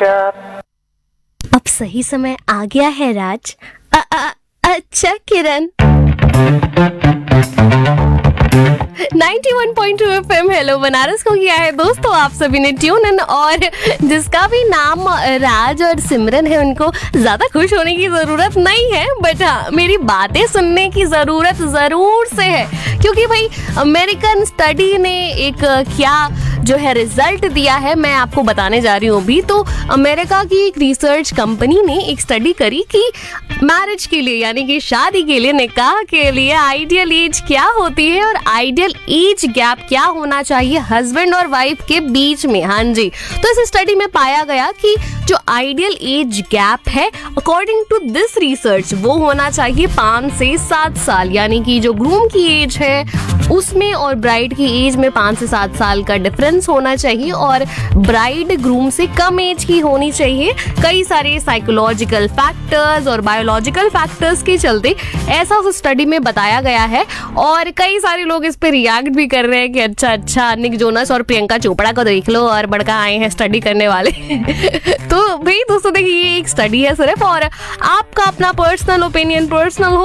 अब सही समय आ गया है राज। अच्छा किरण। 91.2 FM हेलो बनारस को किया है दोस्तों आप सभी ने ट्यून इन, और जिसका भी नाम राज और सिमरन है उनको ज्यादा खुश होने की जरूरत नहीं है, बट हाँ मेरी बातें सुनने की जरूरत जरूर से है, क्योंकि भाई अमेरिकन स्टडी ने एक क्या जो है रिजल्ट दिया है, मैं आपको बताने जा रही हूँ अभी। तो अमेरिका की एक रिसर्च कंपनी ने एक स्टडी करी कि मैरिज के लिए यानी कि शादी के लिए, निकाह के लिए आइडियल एज क्या होती है और आइडियल एज गैप क्या होना चाहिए हस्बैंड और वाइफ के बीच में। हाँ जी, तो इस स्टडी में पाया गया कि जो आइडियल एज गैप है अकॉर्डिंग टू दिस रिसर्च वो होना चाहिए 5 से 7 साल, यानी कि जो ग्रूम की एज है उसमें और ब्राइड की एज में 5 से 7 साल का डिफरेंस होना चाहिए, और ब्राइड ग्रूम से कम एज की होनी चाहिए। कई सारे साइकोलॉजिकल फैक्टर्स और बायोलॉजिकल फैक्टर्स के चलते ऐसा उस स्टडी में बताया गया है, और कई सारे लोग इस पे रिएक्ट भी कर रहे हैं कि अच्छा निक जोनस और प्रियंका चोपड़ा को देख लो और बड़का आए हैं स्टडी करने वाले। तो भाई दोस्तों देखिए ये एक स्टडी है सिर्फ, और आपका अपना पर्सनल ओपिनियन पर्सनल